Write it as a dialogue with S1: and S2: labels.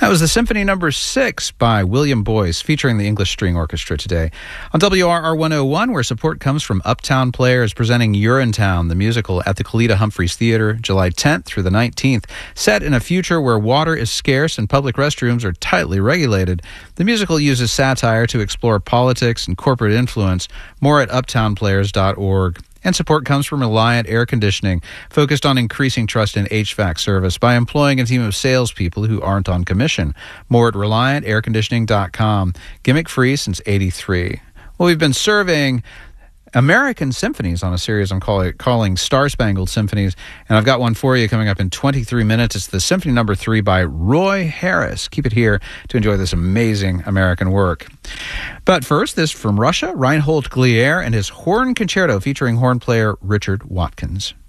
S1: That was the Symphony No. 6 by William Boyce, featuring the English String Orchestra today. On WRR 101, where support comes from Uptown Players, presenting Urinetown, the musical at the Colita Humphreys Theater, July 10th through the 19th. Set in a future where water is scarce and public restrooms are tightly regulated, the musical uses satire to explore politics and corporate influence. More at uptownplayers.org. And support comes from Reliant Air Conditioning, focused on increasing trust in HVAC service by employing a team of salespeople who aren't on commission. More at ReliantAirConditioning.com. Gimmick-free since '83. Well, we've been serving American symphonies on a series I'm calling Star-Spangled Symphonies, and I've got one for you coming up in 23 minutes. It's the Symphony No. 3 by Roy Harris. Keep it here to enjoy this amazing American work. But first, this from Russia, Reinhold Glier and his Horn Concerto featuring horn player Richard Watkins.